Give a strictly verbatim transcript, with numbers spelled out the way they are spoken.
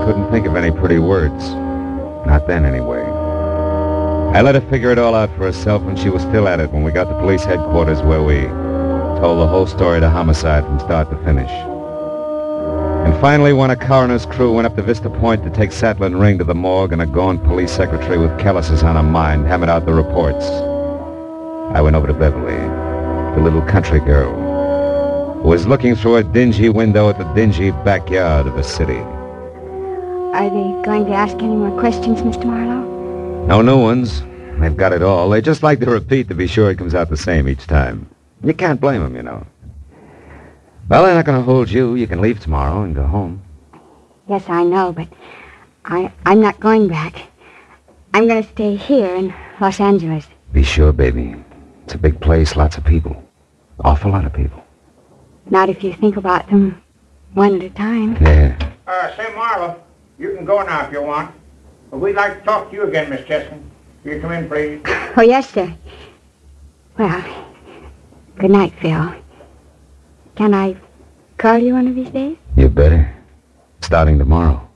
couldn't think of any pretty words. Not then, anyway. I let her figure it all out for herself when she was still at it when we got to police headquarters where we told the whole story of the homicide from start to finish. And finally, when a coroner's crew went up to Vista Point to take Sattler and Ring to the morgue and a gaunt police secretary with calluses on her mind hammered out the reports, I went over to Beverly, the little country girl, who was looking through a dingy window at the dingy backyard of a city. Are they going to ask any more questions, Mister Marlowe? No new ones. They've got it all. They just like to repeat to be sure it comes out the same each time. You can't blame them, you know. Well, they're not going to hold you. You can leave tomorrow and go home. Yes, I know, but I, I'm not going back. I'm going to stay here in Los Angeles. Be sure, baby. It's a big place, lots of people. Awful lot of people. Not if you think about them one at a time. Yeah. Uh, say, Marlowe, you can go now if you want. But we'd like to talk to you again, Miss Cheskin. Will you come in, please? Oh, yes, sir. Well, good night, Phil. Can I call you one of these days? You better. Starting tomorrow.